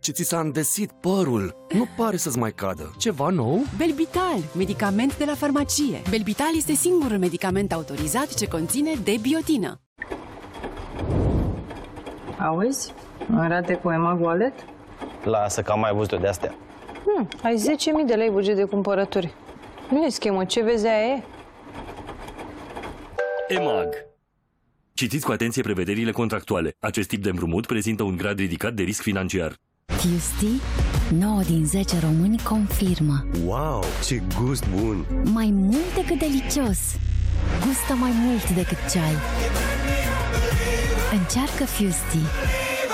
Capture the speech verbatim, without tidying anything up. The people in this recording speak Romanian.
ce ți s-a îndesit părul. Nu pare să-ți mai cadă. Ceva nou? Belbital, medicament de la farmacie. Belbital este singurul medicament autorizat ce conține debiotină. Auzi? Arate cu Emag Wallet? Lasă că am mai văzut-o de-astea. Hmm, ai zece mii de lei buget de cumpărături. Nu e schemă, ce vezi aia e? Emag. Citiți cu atenție prevederile contractuale. Acest tip de împrumut prezintă un grad ridicat de risc financiar. Tuesday, nouă din zece români confirmă. Wow, ce gust bun! Mai mult decât delicios. Gustă mai mult decât ceai. Încearcă Fusti.